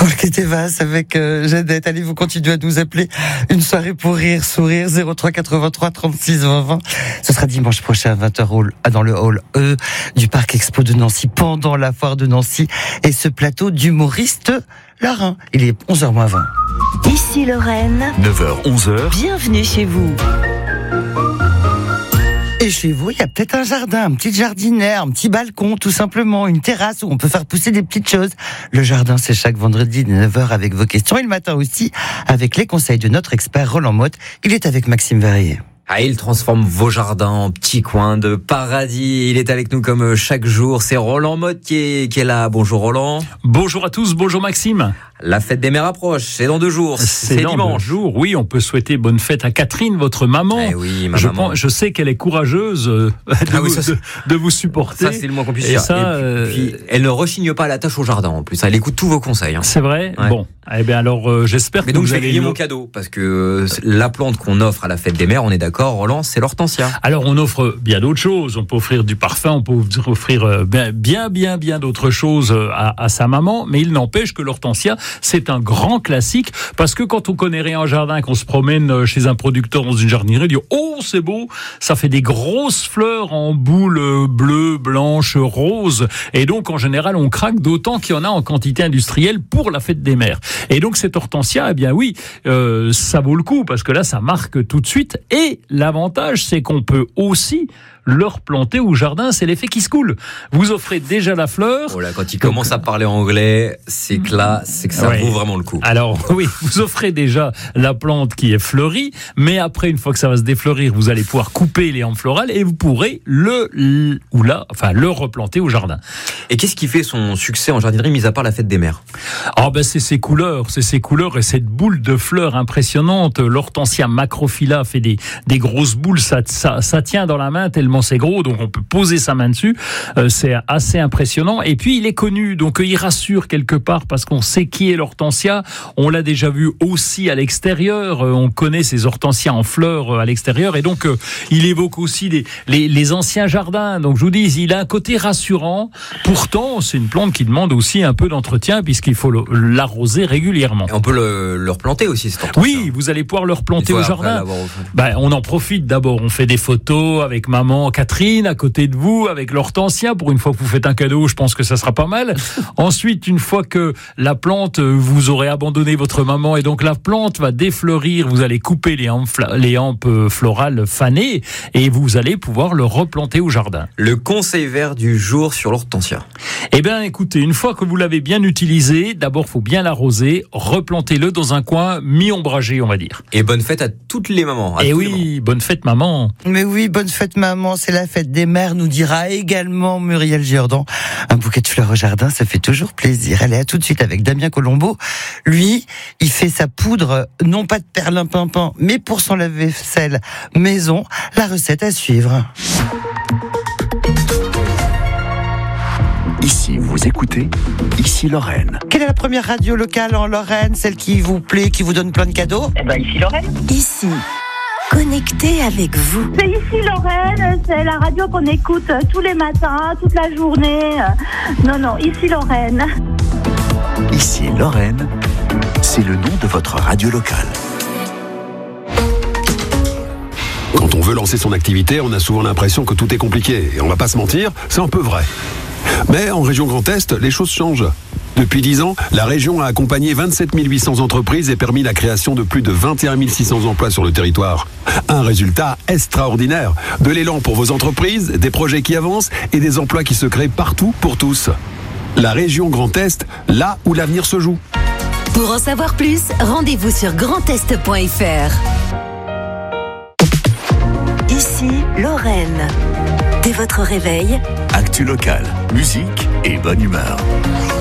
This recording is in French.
Folk et Tevas avec Jeannette. Allez, vous continuez à nous appeler. Une soirée pour rire, sourire, 03 83 36 20 20. Ce sera dimanche prochain à 20h dans le hall E du Parc Expo de Nancy, pendant la foire de Nancy. Et ce plateau d'humoristes Laurent. Il est 11h20. Ici Lorraine. 9h, 11h. Bienvenue chez vous. Et chez vous, il y a peut-être un jardin, un petit jardinaire, un petit balcon, tout simplement, une terrasse où on peut faire pousser des petites choses. Le jardin, c'est chaque vendredi de 9h avec vos questions. Et le matin aussi, avec les conseils de notre expert Roland Motte. Il est avec Maxime Verrier. Ah, il transforme vos jardins en petits coins de paradis. Il est avec nous comme chaque jour. C'est Roland Motte qui est là. Bonjour Roland. Bonjour à tous, bonjour Maxime. La fête des mères approche, c'est dans 2 jours. C'est dans dimanche. 2 jours, oui, on peut souhaiter bonne fête à Catherine, votre maman. Eh oui, ma maman. Je sais qu'elle est courageuse de vous supporter. Ça, c'est le moins qu'on puisse dire. Et puis, elle ne rechigne pas à la tâche au jardin en plus. Elle écoute tous vos conseils. Hein. C'est vrai. Ouais. Bon, eh bien alors j'espère que Mais donc vous je vais allez griller mon cadeau parce que la plante qu'on offre à la fête des mères, on est d'accord, Roland, c'est l'hortensia. Alors on offre bien d'autres choses. On peut offrir du parfum, on peut offrir bien d'autres choses à sa maman. Mais il n'empêche que l'hortensia, c'est un grand classique, parce que quand on connaît rien en jardin, qu'on se promène chez un producteur dans une jardinerie, on dit « Oh, c'est beau, ça fait des grosses fleurs en boules bleues, blanches, roses. » Et donc, en général, on craque, d'autant qu'il y en a en quantité industrielle pour la fête des mères. Et donc, cette hortensia, eh bien oui, ça vaut le coup, parce que là, ça marque tout de suite. Et l'avantage, c'est qu'on peut aussi le replanter au jardin, c'est l'effet qui se coule. Vous offrez déjà la fleur. Oh là, quand il commence à parler anglais, c'est que ça vaut vraiment le coup. Alors oui, vous offrez déjà la plante qui est fleurie, mais après, une fois que ça va se défleurir, vous allez pouvoir couper les hampes florales et vous pourrez le replanter au jardin. Et qu'est-ce qui fait son succès en jardinerie, mis à part la fête des mères? C'est ses couleurs et cette boule de fleurs impressionnante. L'hortensia macrophylla fait des grosses boules, ça tient dans la main tellement c'est gros, donc on peut poser sa main dessus. C'est assez impressionnant. Et puis il est connu, donc il rassure quelque part parce qu'on sait qui est l'hortensia. On l'a déjà vu aussi à l'extérieur. On connaît ces hortensias en fleurs à l'extérieur, et donc il évoque aussi les anciens jardins. Donc je vous dis, il a un côté rassurant. Pourtant, c'est une plante qui demande aussi un peu d'entretien puisqu'il faut l'arroser régulièrement. Et on peut le replanter aussi, cette hortensia. Oui, vous allez pouvoir le replanter au jardin. On en profite d'abord. On fait des photos avec maman Catherine à côté de vous, avec l'hortensia. Pour une fois que vous faites un cadeau, je pense que ça sera pas mal. Ensuite, une fois que la plante, vous aurez abandonné votre maman et donc la plante va défleurir, vous allez couper les hampes florales fanées et vous allez pouvoir le replanter au jardin. Le conseil vert du jour sur l'hortensia. Eh bien, écoutez, une fois que vous l'avez bien utilisé, d'abord, faut bien l'arroser, replantez-le dans un coin mi-ombragé, on va dire. Et bonne fête à toutes les mamans. Bonne fête maman. Mais oui, bonne fête maman, c'est la fête des mères, nous dira également Muriel Giordan. Un bouquet de fleurs au jardin, ça fait toujours plaisir. Allez, à tout de suite avec Damien Colombo. Lui, il fait sa poudre, non pas de perlimpinpin, mais pour son lave-vaisselle maison. La recette à suivre. Ici, vous écoutez Ici Lorraine. Quelle est la première radio locale en Lorraine, celle qui vous plaît, qui vous donne plein de cadeaux? Ici Lorraine. Ici, connecté avec vous. C'est Ici Lorraine, c'est la radio qu'on écoute tous les matins, toute la journée. Non, Ici Lorraine. Ici Lorraine, c'est le nom de votre radio locale. Quand on veut lancer son activité, on a souvent l'impression que tout est compliqué. Et on va pas se mentir, c'est un peu vrai. Mais en région Grand Est, les choses changent. Depuis 10 ans, la région a accompagné 27 800 entreprises et permis la création de plus de 21 600 emplois sur le territoire. Un résultat extraordinaire. De l'élan pour vos entreprises, des projets qui avancent et des emplois qui se créent partout pour tous. La région Grand Est, là où l'avenir se joue. Pour en savoir plus, rendez-vous sur grandest.fr. Ici, Lorraine. Dès votre réveil, Actu locale, musique et bonne humeur.